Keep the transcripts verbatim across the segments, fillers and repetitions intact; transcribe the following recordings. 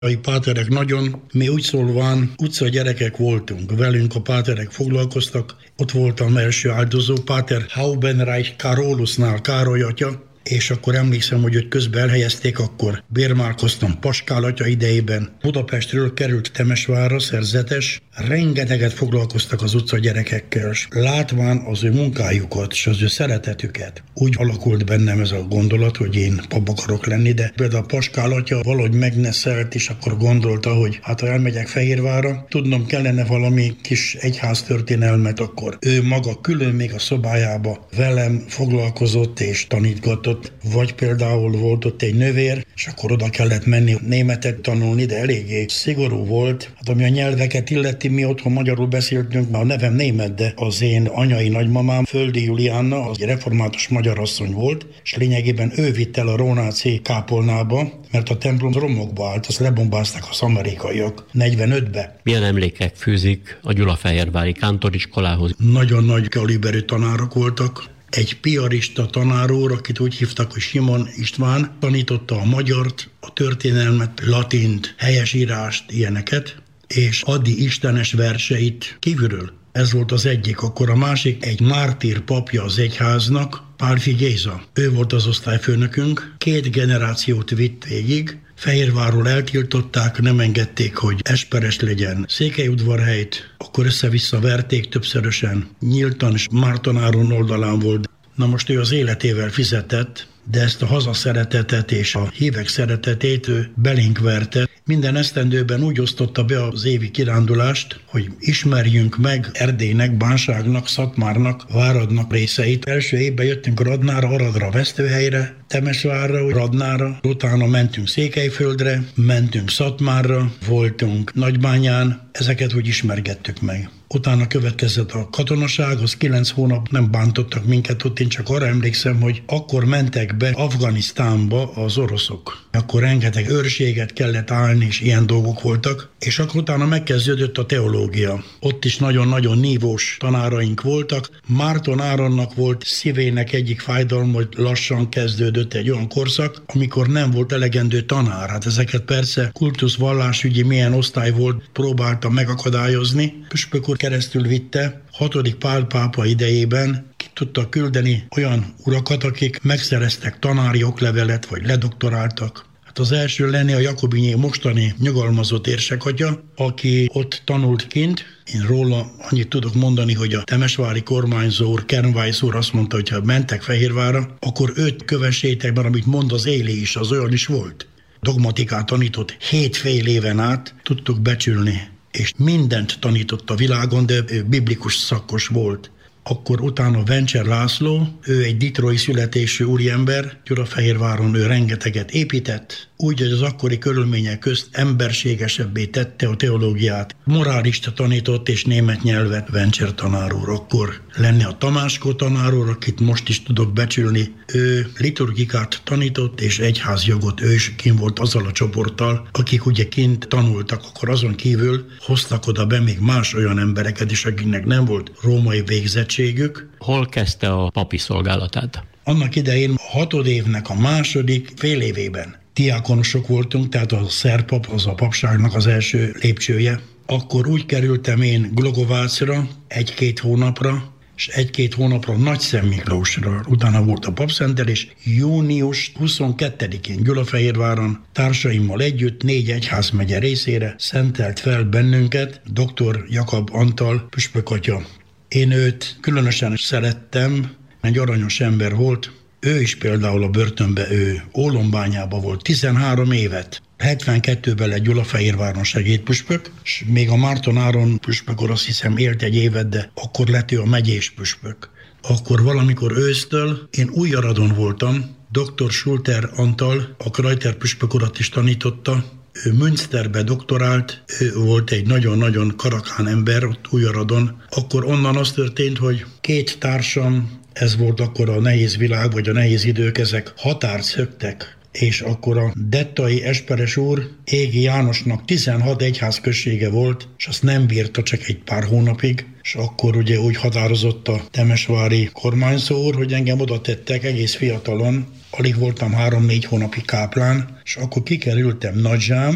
A páterek nagyon, mi úgy szólván utca gyerekek voltunk, velünk a páterek foglalkoztak, ott voltam első áldozó, páter Haubenreich Karolusnál, Károly atya, és akkor emlékszem, hogy őt közben elhelyezték, akkor bérmálkoztam Paskál atya idejében. Budapestről került Temesvárra, szerzetes, rengeteget foglalkoztak az utca gyerekekkel, látván az ő munkájukat és az ő szeretetüket. Úgy alakult bennem ez a gondolat, hogy én pap akarok lenni, de például a Paskál atya valahogy megneszelt, és akkor gondolta, hogy hát ha elmegyek Fehérvárra, tudnom kellene valami kis egyháztörténelmet, akkor ő maga külön még a szobájába velem foglalkozott és tanítgatott. Vagy például volt ott egy nővér, és akkor oda kellett menni németet tanulni, de eléggé szigorú volt. Hát ami a nyelveket illeti, mi otthon magyarul beszéltünk, mert a nevem német, de az én anyai nagymamám, Földi Julianna, az egy református magyar asszony volt, és lényegében ő vitt el a Rónáci kápolnába, mert a templom romokba állt, azt lebombázták az amerikaiak negyvenötbe. Milyen emlékek fűzik a gyulafehérvári kántoriskolához? Nagyon nagy kaliberű tanárok voltak. Egy piarista tanárúr, akit úgy hívtak, hogy Simon István, tanította a magyart, a történelmet, latint, helyesírást, ilyeneket, és Adi istenes verseit kívülről. Ez volt az egyik. Akkor a másik egy mártír papja az egyháznak, Pálffy Géza. Ő volt az osztályfőnökünk, két generációt vitt végig, Fehérvárról eltiltották, nem engedték, hogy Esperes legyen Székelyudvarhelyt, akkor össze-vissza verték többszörösen, nyíltan, és Márton oldalán volt. Na most ő az életével fizetett, de ezt a hazaszeretetet és a hívek szeretetét ő belénk verte. Minden esztendőben úgy osztotta be az évi kirándulást, hogy ismerjünk meg Erdélynek, Bánságnak, Szatmárnak, Váradnak részeit. Első évben jöttünk Radnára, Aradra, Vesztőhelyre, Temesvárra, Radnára, utána mentünk Székelyföldre, mentünk Szatmárra, voltunk Nagybányán, ezeket úgy ismergettük meg. Utána következett a katonaság, az kilenc hónap, nem bántottak minket ott, én csak arra emlékszem, hogy akkor mentek be Afganisztánba az oroszok. Akkor rengeteg őrséget kellett állni, és ilyen dolgok voltak, és akkor utána megkezdődött a teológia. Ott is nagyon-nagyon nívós tanáraink voltak. Márton Áronnak volt szívének egyik fájdalma, hogy lassan kezdődött egy olyan korszak, amikor nem volt elegendő tanár. Hát ezeket persze kultusz vallásügyi milyen osztály volt, próbálta megakadályozni. Püspök úr keresztül vitte, hatodik Pál pápa idejében ki tudta küldeni olyan urakat, akik megszereztek tanári oklevelet, vagy ledoktoráltak. Hát az első lenni a Jakobinyi mostani nyugalmazott érsekatya, aki ott tanult kint. Én róla annyit tudok mondani, hogy a temesvári kormányzó úr, Kernweis úr azt mondta, hogy ha mentek Fehérvárra, akkor őt kövessétek, mert amit mond az Éli is, az olyan is volt. Dogmatikát tanított hét fél éven át, tudtuk becsülni, és mindent tanított a világon, de ő biblikus szakos volt. Akkor utána Vencser László, ő egy ditrói születésű úriember, Gyulafehérváron ő rengeteget épített, úgy, hogy az akkori körülmények közt emberségesebbé tette a teológiát. Morálista tanított és német nyelvet Vencser tanár úr. Akkor lenne a Tamáskó tanár úr, akit most is tudok becsülni. Ő liturgikát tanított és egyházjogot, ő is kint volt azzal a csoporttal, akik ugye kint tanultak, akkor azon kívül hoztak oda be még más olyan embereket is, akiknek nem volt római végzettségük. Hol kezdte a papi szolgálatát? Annak idején a hatodévnek a második fél évében diákonosok voltunk, tehát a szerpap, az a papságnak az első lépcsője. Akkor úgy kerültem én Glogovácra egy-két hónapra, és egy-két hónapra Nagyszent Miklósra. Utána volt a papszentelés, június huszonkettedikén Gyulafehérváron társaimmal együtt négy egyházmegye részére szentelt fel bennünket dr. Jakab Antal püspökatya. Én őt különösen szerettem, egy aranyos ember volt. Ő is például a börtönbe, ő Ólombányába volt tizenhárom évet. hetvenkettőben lett Gyulafehérváron segédpüspök, és még a Márton Áron püspök úr azt hiszem élt egy évet, de akkor lett ő a megyés püspök. Akkor valamikor ősztől én Újjaradon voltam, dr. Schulter Antal, a Krajter püspök urat is tanította, ő Münsterbe doktorált, ő volt egy nagyon-nagyon karakán ember ott Újjaradon. Akkor onnan az történt, hogy két társam, ez volt akkor a nehéz világ, vagy a nehéz idők, ezek határt szöktek, és akkor a dettai Esperes úr Égi Jánosnak tizenhat egyházközsége volt, és azt nem bírta csak egy pár hónapig, és akkor ugye úgy határozott a temesvári kormányzó úr, hogy engem oda tettek egész fiatalon, alig voltam három-négy hónapi káplán, és akkor kikerültem Nagyzsám,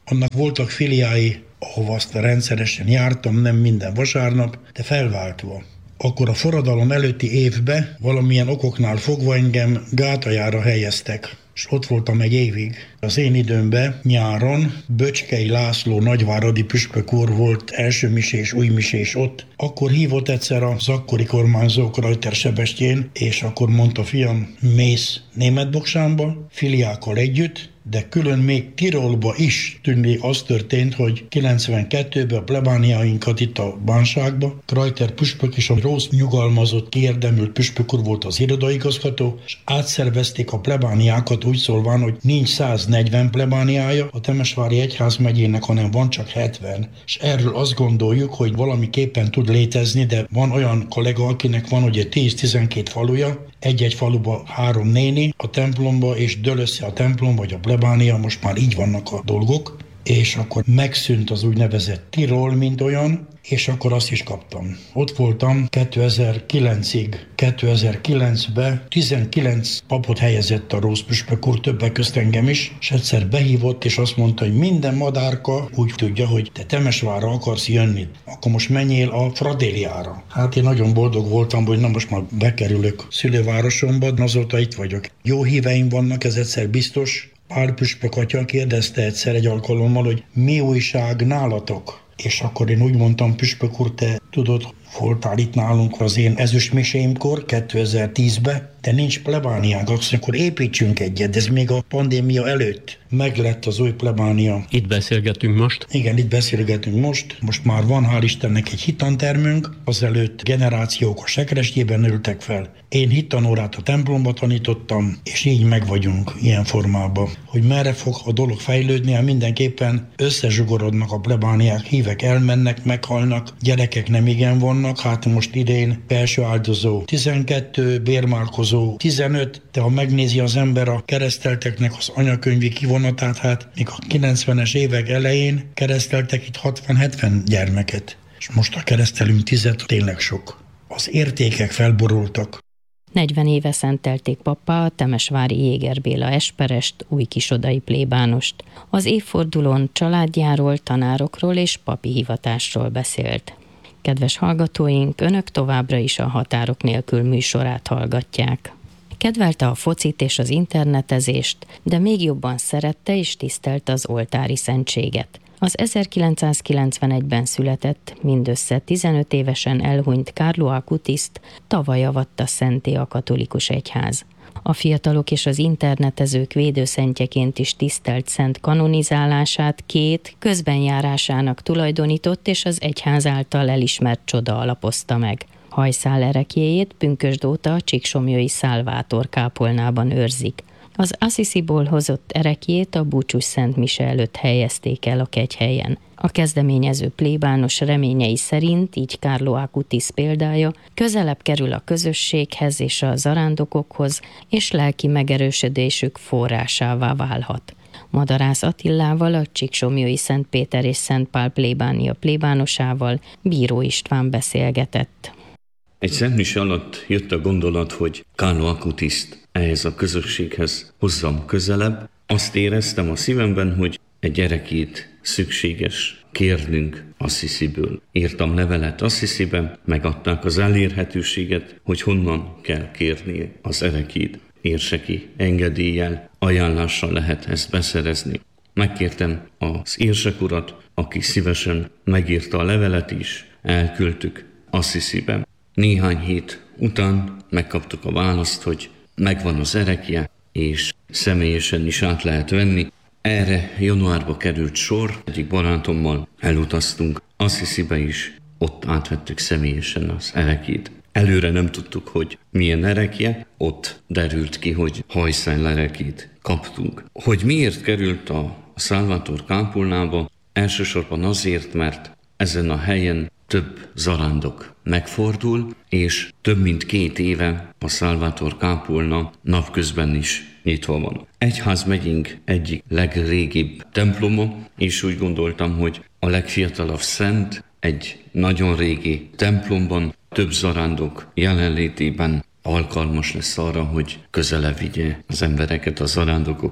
Annak voltak filiái, ahova azt rendszeresen jártam, nem minden vasárnap, de felváltva. Akkor a forradalom előtti évben valamilyen okoknál fogva engem Gátajára helyeztek, és ott voltam egy évig. Az én időmben nyáron Böcskei László nagyváradi püspök úr volt első misés, új misés ott. Akkor hívott egyszer az akkori kormányzó Krajter Sebestyén, és akkor mondta: fiam, mész Németbogsánba, filiákkal együtt, de külön még Tirolba is tűnni az történt, hogy kilencvenkettőben a plebániáinkat itt a bánságba, Krajter püspök és a rossz nyugalmazott, kiérdemült püspök úr volt az irodaigazgató, és átszervezték a plebániákat úgy szólván, hogy nincs száznegyven plebániája a Temesvári egyházmegyének, hanem van csak hetven. És erről azt gondoljuk, hogy valamiképpen tud létezni, de van olyan kollega, akinek van ugye tíz-tizenkét faluja, egy-egy faluba három néni a templomba, és dől össze a templom, vagy a plebánia, most már így vannak a dolgok, és akkor megszűnt az úgynevezett Tirol, mint olyan, és akkor azt is kaptam. Ott voltam kétezer-kilencig. kétezer-kilencben tizenkilenc papot helyezett a rossz püspök úr, többek közt engem is, és egyszer behívott, és azt mondta, hogy minden madárka úgy tudja, hogy te Temesvárra akarsz jönni, akkor most menjél a Fradéliára. Hát én nagyon boldog voltam, hogy na most már bekerülök szülővárosomba, azóta itt vagyok. Jó híveim vannak, ez egyszer biztos. Pál püspök atya kérdezte egyszer egy alkalommal, hogy mi újság nálatok? És akkor én úgy mondtam: püspök úr, te tudod, voltál itt nálunk az én ezüstmiséimkor, kétezer-tízben, de nincs plebániánk, akkor építsünk egyet, ez még a pandémia előtt meglett az új plebánia. Itt beszélgetünk most? Igen, itt beszélgetünk most. Most már van, hál' Istennek, egy hittantermünk, azelőtt generációk a Sekrestjében ültek fel. Én hittanórát a templomba tanítottam, és így meg vagyunk ilyen formában. Hogy merre fog a dolog fejlődni, hát mindenképpen összezsugorodnak a plebániák, hívek elmennek, meghalnak, gyerekek nem igen vannak, hát most idén belső áldozó tizenkettő, bérmálkozó tizenöt, de ha megnézi az ember a keresztelteknek az anyakönyvi kivonatát, hát még a kilencvenes évek elején kereszteltek itt hatvan-hetven gyermeket, és most a keresztelünk tizet, tényleg sok. Az értékek felborultak. negyven éve szentelték pappá a temesvári Jéger Béla esperest, újkisodai plébánost. Az évfordulón családjáról, tanárokról és papi hivatásról beszélt. Kedves hallgatóink, önök továbbra is a Határok nélkül műsorát hallgatják. Kedvelte a focit és az internetezést, de még jobban szerette és tisztelte az oltári szentséget. Az ezerkilencszázkilencvenegyben született, mindössze tizenöt évesen elhunyt Carlo Acutiszt tavaly avatta szentté a katolikus egyház. A fiatalok és az internetezők védőszentjeként is tisztelt szent kanonizálását két közbenjárásának tulajdonított és az egyház által elismert csoda alapozta meg. Hajszál ereklyéjét pünkösd óta a Csíksomlyói Szálvátor kápolnában őrzik. Az Assisiból hozott ereklyét a búcsús szent mise előtt helyezték el a kegyhelyen. A kezdeményező plébános reményei szerint, így Carlo Acutis példája, közelebb kerül a közösséghez és a zarándokokhoz, és lelki megerősödésük forrásává válhat. Madarász Attillával, a Csíksomlyói Szent Péter és Szent Pál plébánia plébánosával Bíró István beszélgetett. Egy szentmise alatt jött a gondolat, hogy Carlo Acutiszt ehhez a közösséghez hozzam közelebb. Azt éreztem a szívemben, hogy egy ereklyét szükséges kérnünk Assisiből. Írtam levelet Assisiben, megadták az elérhetőséget, hogy honnan kell kérni az ereklyét. Érseki engedéllyel, ajánlással lehet ezt beszerezni. Megkértem az érsek urat, aki szívesen megírta a levelet is, elküldtük Assisiben. Néhány hét után megkaptuk a választ, hogy megvan az erekje, és személyesen is át lehet venni. Erre januárba került sor, egyik barátommal elutaztunk Assisibe is, ott átvettük személyesen az erekjét. Előre nem tudtuk, hogy milyen erekje, ott derült ki, hogy hajszál erekjét kaptunk. Hogy miért került a Szálvátor kápolnába? Elsősorban azért, mert ezen a helyen több zarándok megfordul, és több mint két éve a Szálvátor kápolna napközben is nyitva van. Egyházmegyénk egyik legrégibb temploma, és úgy gondoltam, hogy a legfiatalabb szent egy nagyon régi templomban több zarándok jelenlétében alkalmas lesz arra, hogy közelebb vigye az embereket, a zarándokokat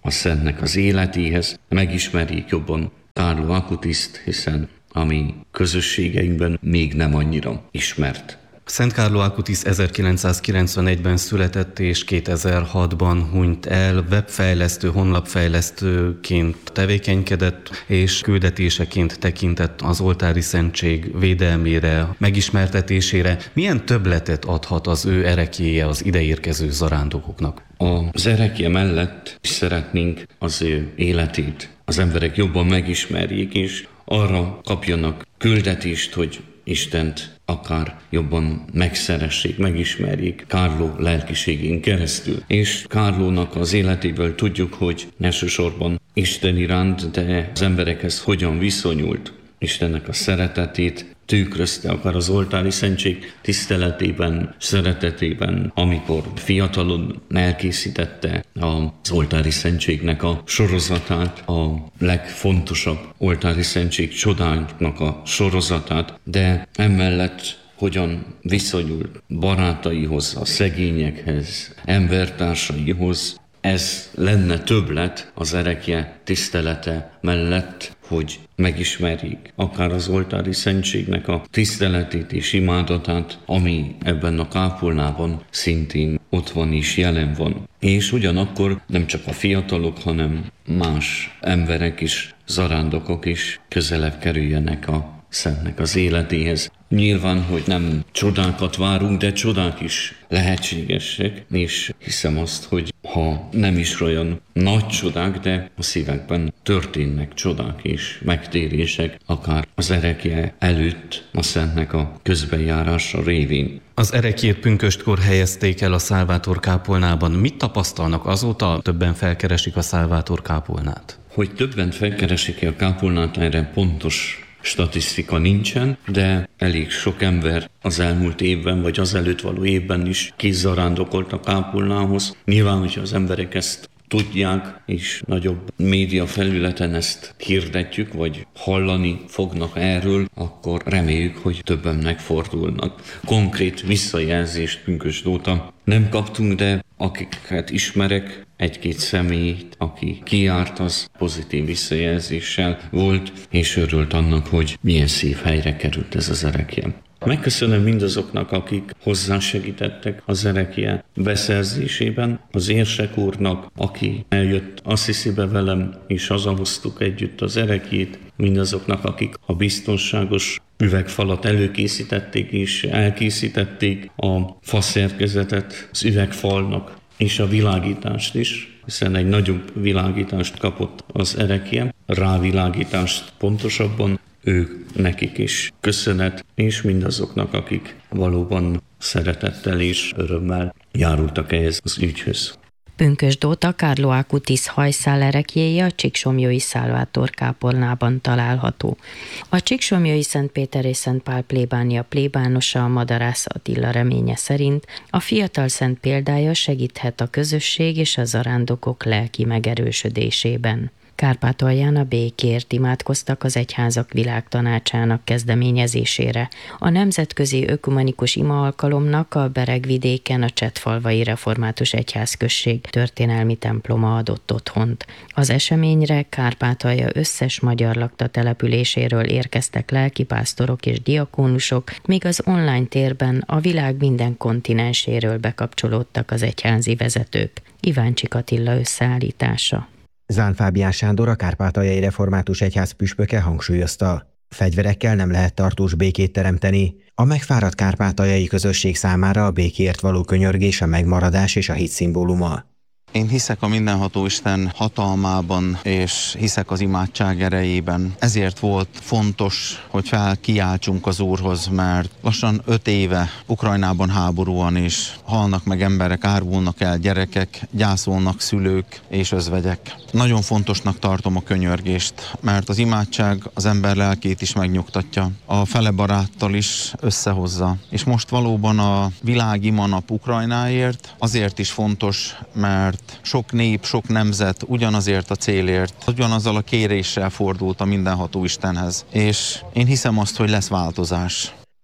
a Szentnek az életéhez, megismerjék jobban Carlo Acutiszt, hiszen a mi közösségeinkben még nem annyira ismert. Szent Carlo Acutis ezerkilencszázkilencvenegyben született és kétezer-hatban hunyt el, webfejlesztő, honlapfejlesztőként tevékenykedett, és küldetéseként tekintett az oltári szentség védelmére, megismertetésére. Milyen többletet adhat az ő ereklyéje az ideérkező zarándokoknak? Az erekje mellett is szeretnénk az ő életét az emberek jobban megismerjék, és arra kapjanak küldetést, hogy Istent akár jobban megszeressék, megismerjék Carlo lelkiségén keresztül. És Carlónak az életéből tudjuk, hogy elsősorban Isten iránt, de az emberekhez hogyan viszonyult. Istennek a szeretetét tükrözte akár az oltári szentség tiszteletében, szeretetében, amikor fiatalon elkészítette az oltári szentségnek a sorozatát, a legfontosabb oltári szentség csodáknak a sorozatát, de emellett hogyan viszonyult barátaihoz, a szegényekhez, embertársaihoz. Ez lenne többlet az erekje tisztelete mellett, hogy megismerjék akár az oltári szentségnek a tiszteletét és imádatát, ami ebben a kápolnában szintén ott van és jelen van. És ugyanakkor nem csak a fiatalok, hanem más emberek is, zarándokok is közelebb kerüljenek a Szentnek az életéhez. Nyilván, hogy nem csodákat várunk, de csodák is lehetségesek, és hiszem azt, hogy ha nem is olyan nagy csodák, de a szívekben történnek csodák és megtérések, akár az erekje előtt a Szentnek a közbenjárása révén. Az erekjét pünköstkor helyezték el a Szálvátor kápolnában. Mit tapasztalnak azóta? Többen felkeresik a Szálvátor kápolnát. Hogy többen felkeresik a kápolnát, erre pontos statisztika nincsen, de elég sok ember az elmúlt évben, vagy az előtt való évben is kizarándokolt a kápolnához. Nyilván, hogyha az emberek ezt tudják, és nagyobb média felületen ezt hirdetjük, vagy hallani fognak erről, akkor reméljük, hogy többen megfordulnak. Konkrét visszajelzést pünkösd óta nem kaptunk, de akiket ismerek, egy-két személyt, aki kijárt, az pozitív visszajelzéssel volt, és örült annak, hogy milyen szép helyre került ez az erekje. Megköszönöm mindazoknak, akik hozzásegítettek az erekje beszerzésében, az érsek úrnak, aki eljött Assisibe velem, és hazahoztuk együtt az erekjét, mindazoknak, akik a biztonságos üvegfalat előkészítették és elkészítették, a faszerkezetet az üvegfalnak és a világítást is, hiszen egy nagyobb világítást kapott az erekje, rávilágítást pontosabban, ők nekik is köszönet, és mindazoknak, akik valóban szeretettel és örömmel járultak ehhez az ügyhöz. Pünkösd óta Carlo Acutis hajszál ereklyéje a Csíksomlyói Szálvátor kápolnában található. A Csíksomlyói Szent Péter és Szent Pál plébánia plébánosa, Madarász Attila reménye szerint a fiatal szent példája segíthet a közösség és a zarándokok lelki megerősödésében. Kárpátalján a békért imádkoztak az Egyházak Világtanácsának kezdeményezésére. A Nemzetközi Ökumenikus Ima alkalomnak a Beregvidéken a Csettfalvai Református Egyházközség történelmi temploma adott otthont. Az eseményre Kárpátalja összes magyar lakta településéről érkeztek lelkipásztorok és diakónusok, míg az online térben a világ minden kontinenséről bekapcsolódtak az egyházi vezetők. Iváncsik Attila összeállítása. Zán Fábián Sándor, a Kárpátaljai Református Egyház püspöke hangsúlyozta, fegyverekkel nem lehet tartós békét teremteni. A megfáradt kárpátaljai közösség számára a békéért való könyörgés a megmaradás és a hit szimbóluma. Én hiszek a mindenható Isten hatalmában, és hiszek az imádság erejében. Ezért volt fontos, hogy fel kiáltsunk az Úrhoz, mert lassan öt éve Ukrajnában háború van, és halnak meg emberek, árvulnak el gyerekek, gyászolnak szülők és özvegyek. Nagyon fontosnak tartom a könyörgést, mert az imádság az ember lelkét is megnyugtatja, a fele baráttal is összehozza. És most valóban a világ imanap Ukrajnáért azért is fontos, mert sok nép, sok nemzet ugyanazért a célért, ugyanazzal a kéréssel fordult a mindenható Istenhez. És én hiszem azt, hogy lesz változás.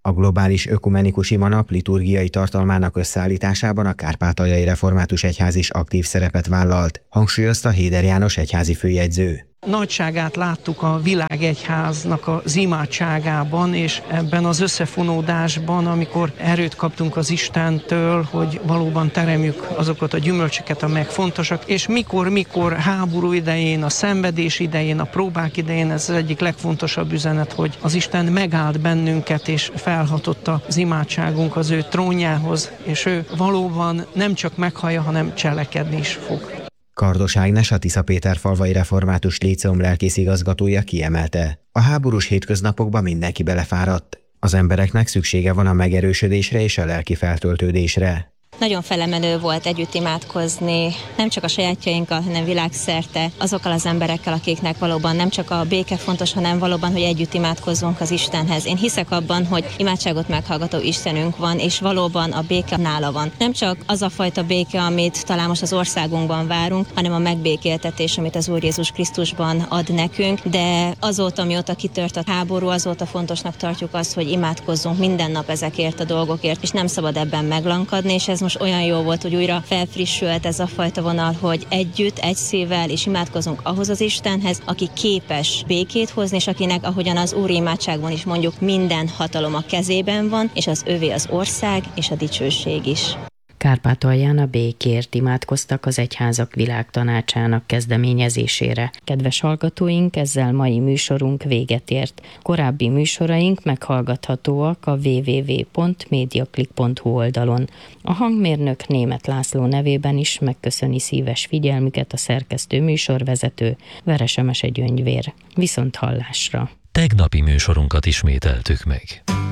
A globális ökumenikus imanap liturgiai tartalmának összeállításában a Kárpátaljai Református Egyház is aktív szerepet vállalt, hangsúlyozta Héder János egyházi főjegyző. Nagyságát láttuk a világegyháznak az imádságában, és ebben az összefonódásban, amikor erőt kaptunk az Istentől, hogy valóban teremjük azokat a gyümölcsöket, amelyek fontosak, és mikor-mikor háború idején, a szenvedés idején, a próbák idején, ez az egyik legfontosabb üzenet, hogy az Isten megállt bennünket, és felhatotta az imádságunk az ő trónjához, és ő valóban nem csak meghallja, hanem cselekedni is fog. Kardos Ágnes, a Tiszapéterfalvai Református Líceum lelkész igazgatója kiemelte: a háborús hétköznapokban mindenki belefáradt. Az embereknek szüksége van a megerősödésre és a lelki feltöltődésre. Nagyon felemelő volt együtt imádkozni, nem csak a sajátjainkkal, hanem világszerte azokkal az emberekkel, akiknek valóban nem csak a béke fontos, hanem valóban, hogy együtt imádkozzunk az Istenhez. Én hiszek abban, hogy imádságot meghallgató Istenünk van, és valóban a béke nála van. Nem csak az a fajta béke, amit talán most az országunkban várunk, hanem a megbékéltetés, amit az Úr Jézus Krisztusban ad nekünk, de azóta, mióta kitört a háború, azóta fontosnak tartjuk azt, hogy imádkozzunk minden nap ezekért a dolgokért, és nem szabad ebben meglankadni, és ez most olyan jó volt, hogy újra felfrissült ez a fajta vonal, hogy együtt, egy szívvel és imádkozunk ahhoz az Istenhez, aki képes békét hozni, és akinek, ahogyan az úri imádságban is mondjuk, minden hatalom a kezében van, és az övé az ország és a dicsőség is. Kárpátalján a békért imádkoztak az Egyházak Világtanácsának kezdeményezésére. Kedves hallgatóink, ezzel mai műsorunk véget ért. Korábbi műsoraink meghallgathatóak a double-u double-u double-u pont mediaclick pont hu oldalon. A hangmérnök Németh László nevében is megköszöni szíves figyelmüket a szerkesztő műsorvezető Veresemese Gyöngyvér. Viszont hallásra! Tegnapi műsorunkat ismételtük meg.